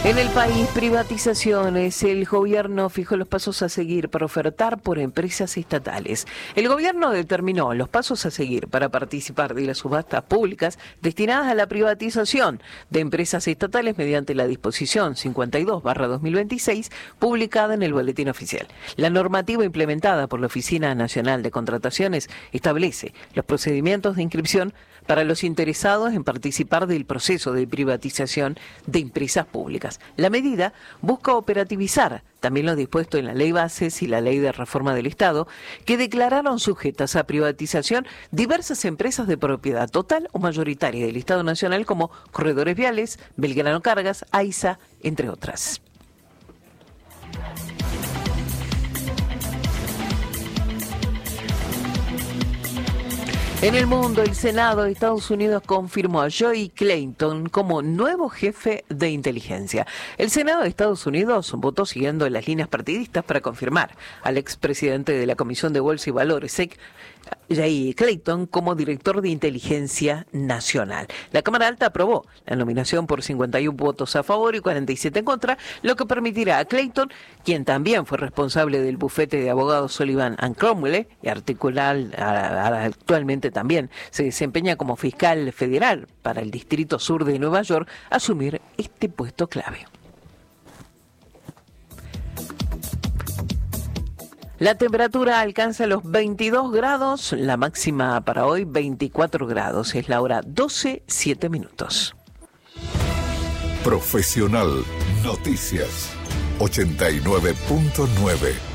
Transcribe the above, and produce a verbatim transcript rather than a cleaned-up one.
En el país, privatizaciones. El gobierno fijó los pasos a seguir para ofertar por empresas estatales. El gobierno determinó los pasos a seguir para participar de las subastas públicas destinadas a la privatización de empresas estatales mediante la disposición cincuenta y dos barra dos mil veintiséis publicada en el Boletín Oficial. La normativa implementada por la Oficina Nacional de Contrataciones establece los procedimientos de inscripción para los interesados en participar del proceso de privatización de empresas públicas. La medida busca operativizar también lo dispuesto en la Ley Bases y la Ley de Reforma del Estado, que declararon sujetas a privatización diversas empresas de propiedad total o mayoritaria del Estado Nacional como Corredores Viales, Belgrano Cargas, AISA, entre otras. En el mundo, el Senado de Estados Unidos confirmó a Joe Clayton como nuevo jefe de inteligencia. El Senado de Estados Unidos votó siguiendo las líneas partidistas para confirmar al expresidente de la Comisión de Bolsa y Valores, S E C, Joe Clayton, como director de inteligencia nacional. La Cámara Alta aprobó la nominación por cincuenta y uno votos a favor y cuarenta y siete en contra, lo que permitirá a Clayton, quien también fue responsable del bufete de abogados Sullivan and Cromwell y articular actualmente también se desempeña como fiscal federal para el Distrito Sur de Nueva York, asumir este puesto clave. La temperatura alcanza los veintidós grados, la máxima para hoy veinticuatro grados, es la hora doce, siete minutos. Profesional Noticias ochenta y nueve punto nueve.